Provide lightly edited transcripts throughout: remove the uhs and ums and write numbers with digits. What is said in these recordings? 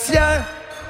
Tiens.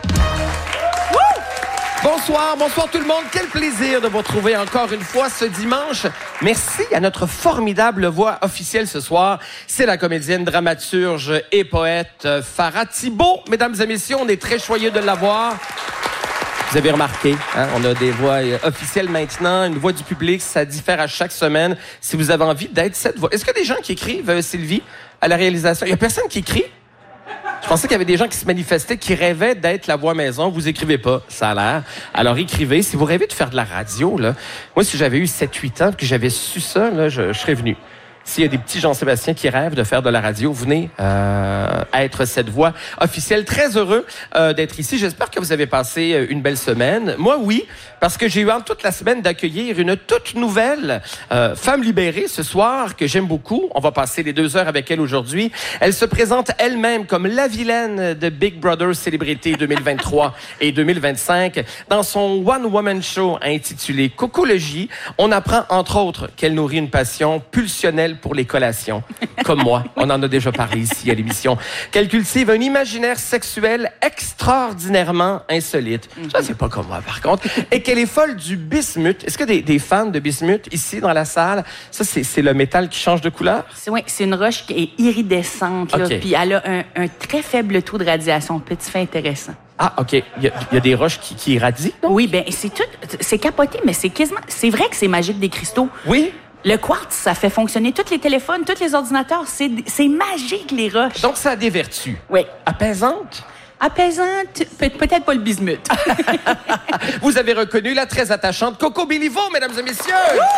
Bonsoir tout le monde. Quel plaisir de vous retrouver encore une fois ce dimanche. Merci à notre formidable voix officielle ce soir. C'est la comédienne, dramaturge et poète Farah Thibault. Mesdames et messieurs, on est très joyeux de l'avoir. Vous avez remarqué, hein, on a des voix officielles maintenant, une voix du public, ça diffère à chaque semaine. Si vous avez envie d'être cette voix... Est-ce qu'il y a des gens qui écrivent, Sylvie, à la réalisation? Il y a personne qui écrit? Je pensais qu'il y avait des gens qui se manifestaient, qui rêvaient d'être la voix maison. Vous écrivez pas, ça a l'air. Alors écrivez. Si vous rêvez de faire de la radio, là, moi, si j'avais eu 7-8 ans, que j'avais su ça, là, je serais venu. S'il y a des petits Jean-Sébastien qui rêvent de faire de la radio, venez être cette voix officielle. Très heureux d'être ici. J'espère que vous avez passé une belle semaine. Moi, oui, parce que j'ai eu hâte toute la semaine d'accueillir une toute nouvelle femme libérée ce soir que j'aime beaucoup. On va passer les 2 heures avec elle aujourd'hui. Elle se présente elle-même comme la vilaine de Big Brother Célébrité 2023 et 2025. Dans son one-woman show intitulé Cocologie, on apprend entre autres qu'elle nourrit une passion pulsionnelle pour les collations, comme moi. On en a déjà parlé ici à l'émission. Qu'elle cultive un imaginaire sexuel extraordinairement insolite. Ça, c'est pas comme moi, par contre. Et qu'elle est folle du bismuth. Est-ce que des fans de bismuth ici dans la salle? Ça, c'est le métal qui change de couleur? Oui, c'est une roche qui est iridescente. Là, puis elle a un très faible taux de radiation. Petit fait intéressant. Ah, OK. Il y a des roches qui irradient, non? Oui, bien, c'est capoté, mais c'est quasiment... C'est vrai que c'est magique des cristaux. Oui? Le quartz, ça fait fonctionner tous les téléphones, tous les ordinateurs. C'est magique, les roches. Donc, ça a des vertus. Oui. Apaisantes? Apaisante, peut-être pas le bismuth. Vous avez reconnu la très attachante Coco Béliveau, mesdames et messieurs!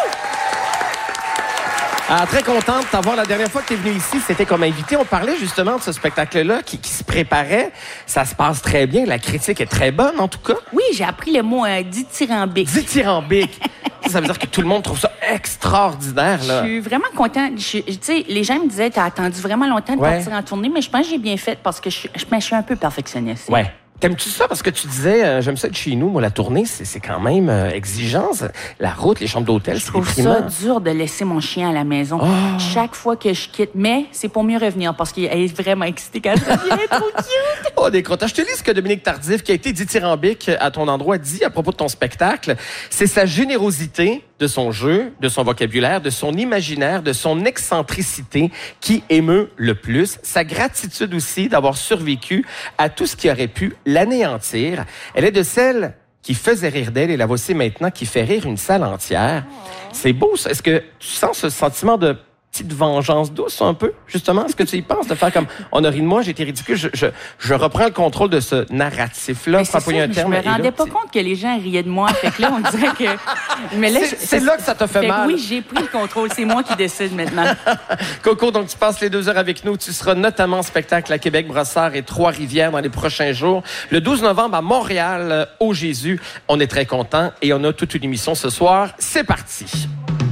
Ah, très contente de t'avoir. La dernière fois que tu es venue ici, c'était comme invité. On parlait justement de ce spectacle-là qui se préparait. Ça se passe très bien. La critique est très bonne, en tout cas. Oui, j'ai appris le mot dithyrambique. Dithyrambique. Ça veut dire que tout le monde trouve ça extraordinaire, là. Je suis vraiment contente. Tu sais, les gens me disaient, t'as attendu vraiment longtemps de partir en tournée, mais je pense que j'ai bien fait parce que je suis un peu perfectionniste. Ouais. T'aimes-tu ça? Parce que tu disais, j'aime ça de chez nous. Moi, la tournée, c'est quand même exigeant. La route, les chambres d'hôtel, c'est déprimant. Je trouve ça dur de laisser mon chien à la maison. Oh. Chaque fois que je quitte, mais c'est pour mieux revenir parce qu'elle est vraiment excitée quand elle revient. Elle est trop cute. Oh, des crottes. Je te lis ce que Dominique Tardif, qui a été dithyrambique à ton endroit, dit à propos de ton spectacle. C'est sa générosité de son jeu, de son vocabulaire, de son imaginaire, de son excentricité qui émeut le plus. Sa gratitude aussi d'avoir survécu à tout ce qui aurait pu l'anéantir. Elle est de celles qui faisait rire d'elle et la voici maintenant qui fait rire une salle entière. Oh. C'est beau, ça. Est-ce que tu sens ce sentiment de petite vengeance douce un peu, justement? Est-ce que tu y penses de faire comme on a ri de moi, j'ai été ridicule, je reprends le contrôle de ce narratif-là. Je me rendais pas compte que les gens riaient de moi. Fait que là, on dirait que... Mais là, c'est là que ça te fait mal. Oui, j'ai pris le contrôle. C'est moi qui décide maintenant. Coco, donc tu passes les 2 heures avec nous. Tu seras notamment en spectacle à Québec, Brossard et Trois-Rivières dans les prochains jours. Le 12 novembre à Montréal, au Jésus. On est très contents et on a toute une émission ce soir. C'est parti.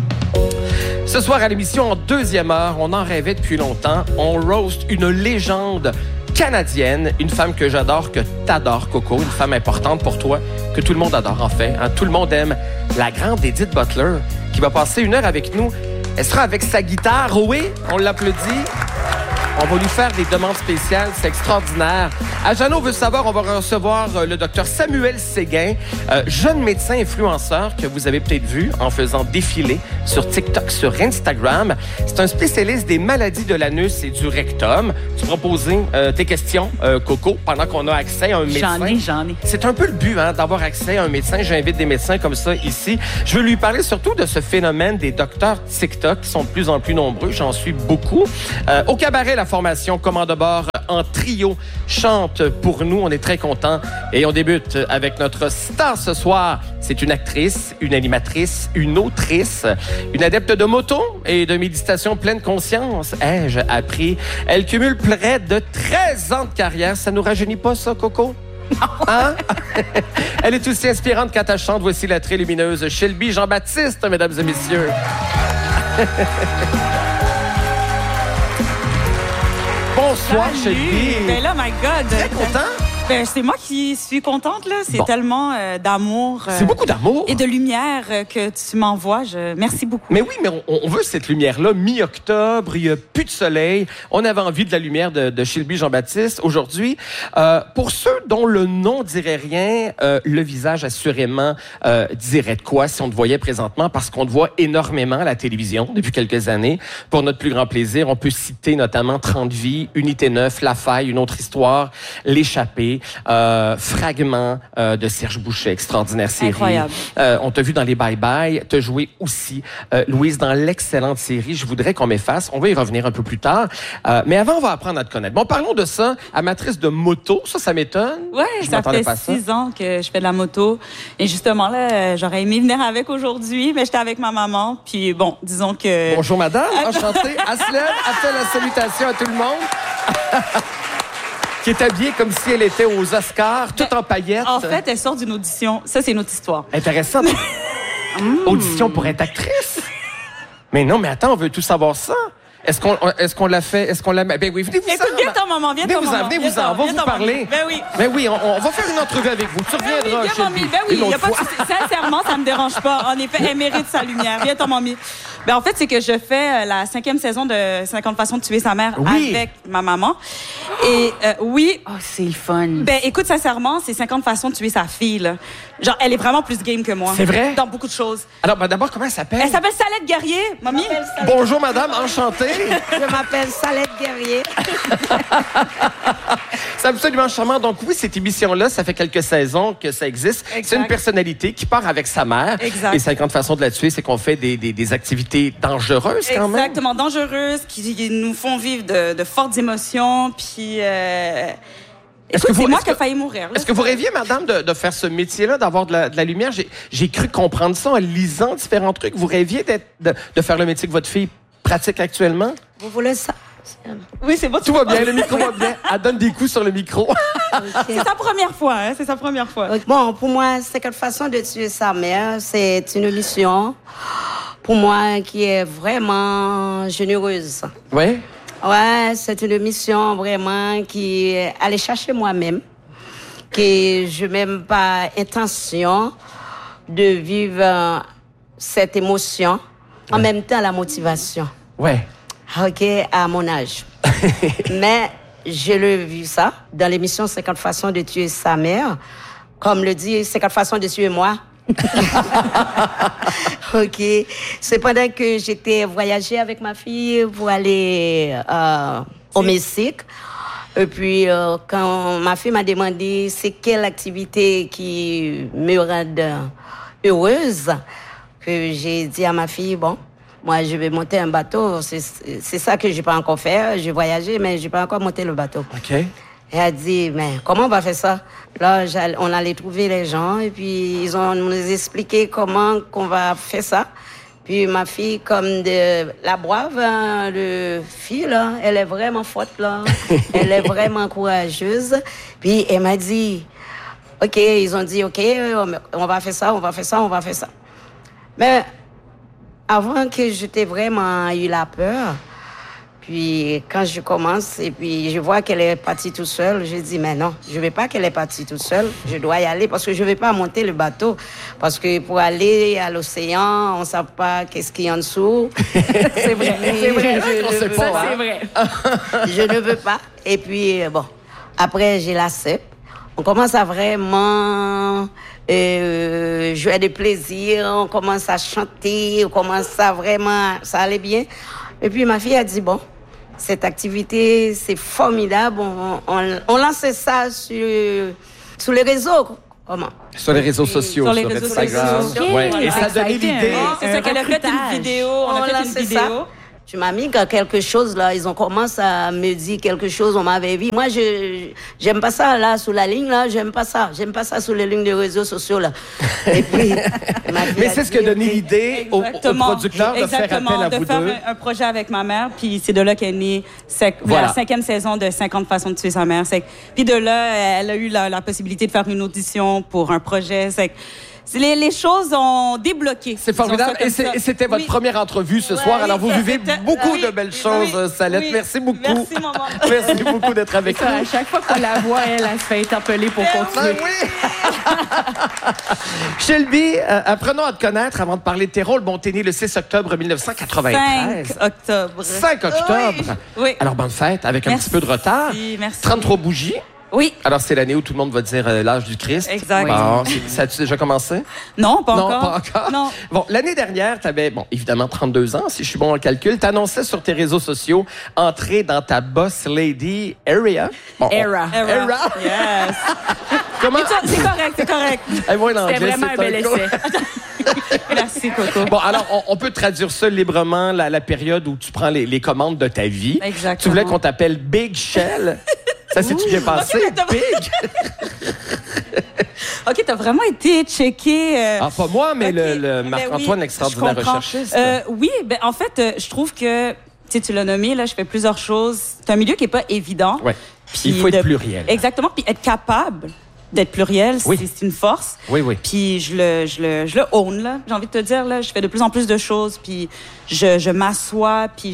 Ce soir à l'émission, en 2e heure, on en rêvait depuis longtemps. On roast une légende canadienne, une femme que j'adore, que t'adores, Coco, une femme importante pour toi, que tout le monde adore en fait. Hein? Tout le monde aime la grande Edith Butler, qui va passer 1 heure avec nous. Elle sera avec sa guitare, oui, on l'applaudit. On va lui faire des demandes spéciales, c'est extraordinaire. À Jeannot veut savoir, on va recevoir le docteur Samuel Séguin, jeune médecin influenceur que vous avez peut-être vu en faisant défiler sur TikTok, sur Instagram. C'est un spécialiste des maladies de l'anus et du rectum. Tu pourras poser tes questions, Coco, pendant qu'on a accès à un médecin. J'en ai. C'est un peu le but, hein, d'avoir accès à un médecin. J'invite des médecins comme ça ici. Je veux lui parler surtout de ce phénomène des docteurs TikTok qui sont de plus en plus nombreux. J'en suis beaucoup. Au cabaret, la formation commande de bord en trio chante pour nous. On est très contents. Et on débute avec notre star ce soir. C'est une actrice, une animatrice, une autrice, une adepte de moto et de méditation pleine conscience. Ai-je appris? Elle cumule près de 13 ans de carrière. Ça nous rajeunit pas, ça, Coco? Non. Hein? Elle est aussi inspirante qu'attachante. Voici la très lumineuse Shelby Jean-Baptiste, mesdames et messieurs. Bonsoir, Shelby. Ben là, my God. Très content. Ben, c'est moi qui suis contente, là. C'est tellement d'amour. C'est beaucoup d'amour. Et de lumière que tu m'envoies. Merci beaucoup. Mais oui, mais on veut cette lumière-là. Mi-octobre, il n'y a plus de soleil. On avait envie de la lumière de Shelby Jean-Baptiste aujourd'hui. Pour ceux dont le nom dirait rien, le visage assurément dirait de quoi si on te voyait présentement, parce qu'on te voit énormément à la télévision depuis quelques années. Pour notre plus grand plaisir, on peut citer notamment 30 vies, Unité 9, La Faille, Une autre histoire, L'échappée, Fragments de Serge Boucher, extraordinaire série. Incroyable. On t'a vu dans les Bye Bye, t'as joué aussi, Louise, dans l'excellente série Je voudrais qu'on m'efface. On va y revenir un peu plus tard. Mais avant, on va apprendre à te connaître. Bon, parlons de ça. Amatrice de moto, ça m'étonne. Ouais, ça fait 6 ans que je fais de la moto. Et justement, là, j'aurais aimé venir avec aujourd'hui, mais j'étais avec ma maman. Puis bon, disons que... Bonjour, madame. Enchantée. Elle se lève, elle fait la salutation à tout le monde. Qui est habillée comme si elle était aux Oscars, tout en paillettes. En fait, elle sort d'une audition. Ça, c'est une autre histoire. Intéressant. Audition pour être actrice? Mais non, mais attends, on veut tout savoir ça. Est-ce qu'on l'a fait? Est-ce qu'on l'a... Ben oui, venez-vous-en. Écoute, viens ton maman, viens ton maman. Venez-vous-en, on va vous parler. Ben oui. Ben oui, on va faire une entrevue avec vous. Tu reviendras, viens, mamie. Ben oui, il n'y a pas de souci. Sincèrement, ça me dérange pas. En effet, elle mérite sa lumière. Viens ton mamie. Ben en fait, c'est que je fais la 5e saison de 50 façons de tuer sa mère avec ma maman. Et oui. Oh, c'est le fun. Ben écoute, sincèrement, c'est 50 façons de tuer sa fille, là. Genre, elle est vraiment plus game que moi. C'est vrai? Dans beaucoup de choses. Alors, ben d'abord, comment elle s'appelle? Elle s'appelle Salette Guerrier, mamie. Bonjour, madame, enchantée. Je m'appelle Salette Guerrier. C'est absolument charmant. Donc oui, cette émission-là, ça fait quelques saisons que ça existe. Exact. C'est une personnalité qui part avec sa mère. Exact. Et 50 façons de la tuer, c'est qu'on fait des activités dangereuses quand même. Exactement, dangereuses, qui nous font vivre de fortes émotions, puis... Écoute, c'est moi qui ai failli mourir. Est-ce que vous rêviez, madame, de faire ce métier-là, d'avoir de la lumière? J'ai cru comprendre ça en lisant différents trucs. Vous rêviez de faire le métier que votre fille pratique actuellement? Vous voulez ça? Oui, c'est bon. Tout va bien, le micro va bien. Elle donne des coups sur le micro. C'est sa première fois, hein? C'est sa première fois. Bon, pour moi, 50 façons de tuer sa mère, c'est une mission, pour moi, qui est vraiment généreuse. Oui? Ouais, c'est une mission vraiment qui allait chercher moi-même, que je n'ai même pas intention de vivre cette émotion, en même temps la motivation. Ouais. OK, à mon âge. Mais je l'ai vu ça dans l'émission 50 façons de tuer sa mère. Comme le dit 50 façons de tuer moi. OK. C'est pendant que j'étais voyager avec ma fille pour aller au Mexique. Et puis, quand ma fille m'a demandé c'est quelle activité qui me rend heureuse, que j'ai dit à ma fille, bon, moi, je vais monter un bateau. C'est ça que je n'ai pas encore fait. J'ai voyagé, mais je n'ai pas encore monté le bateau. OK. Et elle a dit, mais comment on va faire ça? Là, on allait trouver les gens et puis ils ont nous expliqué comment qu'on va faire ça. Puis ma fille, comme de la brave, hein, le fille, là, elle est vraiment forte, là. Elle est vraiment courageuse. Puis elle m'a dit, OK, ils ont dit, OK, on va faire ça, on va faire ça, on va faire ça. Mais avant que j'étais vraiment eu la peur, puis quand je commence et puis je vois qu'elle est partie toute seule, je dis mais non, je ne veux pas qu'elle est partie toute seule, je dois y aller parce que je ne vais pas monter le bateau. Parce que pour aller à l'océan, on ne sait pas qu'est-ce qu'il y a en dessous. C'est vrai, c'est vrai. C'est vrai. Je ne veux pas. Et puis bon, après j'ai la CEP. On commence à vraiment jouer de plaisir, on commence à chanter, on commence à vraiment, ça allait bien. Et puis ma fille a dit, bon, cette activité, c'est formidable, on lance ça sur les réseaux. Comment? Sur les réseaux sociaux, sur les réseaux Instagram. sociaux. Ouais. Voilà. Et ça a donné l'idée. C'est ça qu'elle a fait une vidéo, on a fait une vidéo. Ça. Tu m'as mis quelque chose, là, ils ont commencé à me dire quelque chose, on m'avait vu. Moi, j'aime pas ça, là, sous la ligne, là, j'aime pas ça sur les lignes de réseaux sociaux, là. Et puis, mais c'est ce qui a donné l'idée au producteur de faire appel à vous deux. De faire un projet avec ma mère, puis c'est de là qu'est née la 5e saison de 50 façons de tuer sa mère. Puis de là, elle a eu la possibilité de faire une audition pour un projet. Les choses ont débloqué. C'est formidable. Et c'était votre première entrevue ce soir. Alors, vous vivez beaucoup de belles choses, Salette. Merci beaucoup. Merci, maman. Merci beaucoup d'être avec nous. À chaque fois qu'on la voit, elle se fait interpeller pour continuer. Shelby, apprenons à te connaître avant de parler de tes rôles. Bon, t'es né le 6 octobre 1993. 5 octobre. 5 octobre? Oui. Alors, bonne fête, avec un petit peu de retard. Merci. 33 bougies. Oui. Alors, c'est l'année où tout le monde va dire l'âge du Christ. Exact. Bon, ça a-tu déjà commencé? Non, pas non, encore. Pas encore. Non. Bon, l'année dernière, tu avais, évidemment, 32 ans, si je suis bon en calcul. Tu annonçais sur tes réseaux sociaux entrer dans ta boss lady area. Bon, Era. Yes. Comment? C'est correct. Hey, moi, l'anglais, C'était vraiment un bel essai. Merci, Coco. Bon, alors, on peut traduire ça librement, la période où tu prends les commandes de ta vie. Exactement. Tu voulais qu'on t'appelle Big Shell. Ça s'est-tu bien passé? Okay, Big? OK, t'as vraiment été checké. Ah, pas moi, mais okay. le Marc-Antoine, oui, l'extraordinaire je comprends. recherchiste. Oui, en fait, je trouve que, tu l'as nommé, là, je fais plusieurs choses. C'est un milieu qui n'est pas évident. Ouais. Il faut être pluriel. Exactement, puis être capable d'être pluriel, c'est une force. Oui. Puis je le own, là. J'ai envie de te dire, là, je fais de plus en plus de choses, puis je m'assois, puis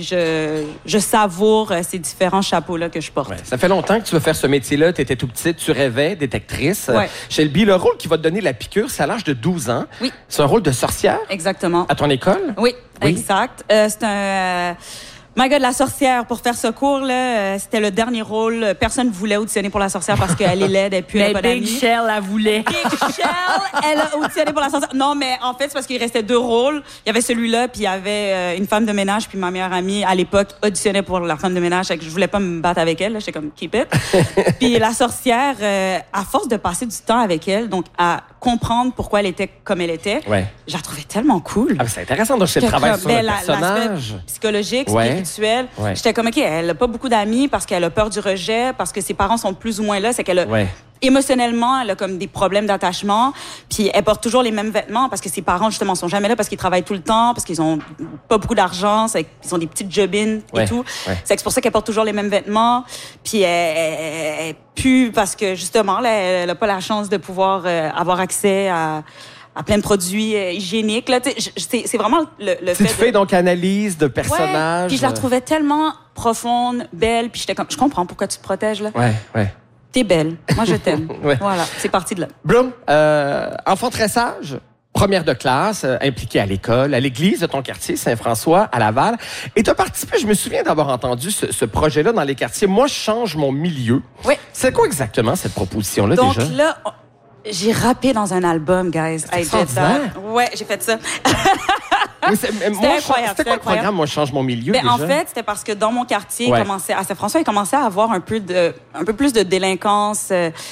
je savoure ces différents chapeaux-là que je porte. Ouais. Ça fait longtemps que tu veux faire ce métier-là. Tu étais tout petite, tu rêvais d'être actrice. Ouais. Shelby, le rôle qui va te donner la piqûre, c'est à l'âge de 12 ans. Oui. C'est un rôle de sorcière? Exactement. À ton école? Oui, exact. C'est un... My God, la sorcière, pour faire ce cours, là, c'était le dernier rôle. Personne ne voulait auditionner pour la sorcière parce qu'elle est laide et puis elle n'a pas Big d'amis. Shell, elle voulait. Big Shell, elle a auditionné pour la sorcière. Non, mais en fait, c'est parce qu'il restait 2 rôles. Il y avait celui-là, puis il y avait une femme de ménage, puis ma meilleure amie, à l'époque, auditionnait pour la femme de ménage. Je voulais pas me battre avec elle. J'étais comme, keep it. Puis la sorcière, à force de passer du temps avec elle, donc à comprendre pourquoi elle était comme elle était, je la trouvais tellement cool. Ah, c'est intéressant. Donc, c'est le travail sur le personnage. L'aspect psychologique, spirituel. J'étais comme, OK, elle n'a pas beaucoup d'amis parce qu'elle a peur du rejet, parce que ses parents sont plus ou moins là. C'est qu'elle a, émotionnellement, elle a comme des problèmes d'attachement. Puis elle porte toujours les mêmes vêtements parce que ses parents, justement, sont jamais là parce qu'ils travaillent tout le temps, parce qu'ils ont pas beaucoup d'argent, ils ont des petites jobines et tout. C'est pour ça qu'elle porte toujours les mêmes vêtements. Puis elle pue parce que, justement, là, elle n'a pas la chance de pouvoir avoir accès à plein de produits hygiéniques. Là, c'est vraiment le fait. Tu fais donc analyse de personnages. Puis je la trouvais tellement profonde, belle. Puis j'étais comme, je comprends pourquoi tu te protèges là. Ouais. T'es belle. Moi, je t'aime. Voilà, c'est parti de là. Bloom, enfant très sage, première de classe, impliquée à l'école, à l'église de ton quartier, Saint-François, à Laval. Et tu as participé, je me souviens d'avoir entendu ce projet-là dans les quartiers. Moi, je change mon milieu. Oui. C'est quoi exactement cette proposition-là donc, déjà? Donc là, j'ai rappé dans un album, guys. Ouais, j'ai fait ça. C'était incroyable. C'était quoi le programme, Moi, je change mon milieu, déjà? En fait, c'était parce que dans mon quartier, à Saint-François, il commençait à avoir un peu plus de délinquance.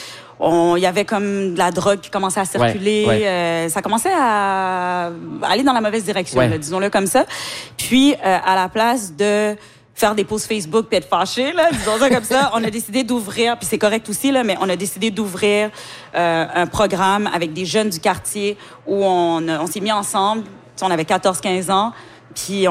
Il y avait comme de la drogue qui commençait à circuler. Ça commençait à aller dans la mauvaise direction, là, disons-le comme ça. Puis, à la place de faire des posts Facebook puis être fâché, là, disons ça comme ça, on a décidé d'ouvrir, puis c'est correct aussi, là, mais on a décidé d'ouvrir un programme avec des jeunes du quartier où on s'est mis ensemble. On avait 14-15 ans, puis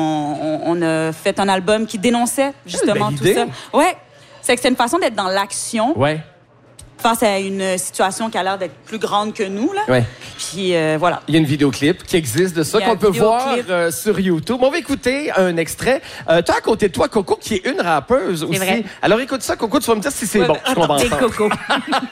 on a fait un album qui dénonçait justement tout ça. Ouais, c'est que c'est une façon d'être dans l'action. Face à une situation qui a l'air d'être plus grande que nous, là. Puis voilà. Il y a une vidéoclip qui existe de ça qu'on peut voir sur YouTube. On va écouter un extrait. Tu as à côté de toi Coco, qui est une rappeuse aussi. Vrai. Alors écoute ça, Coco, tu vas me dire si c'est bon. Je comprends Coco.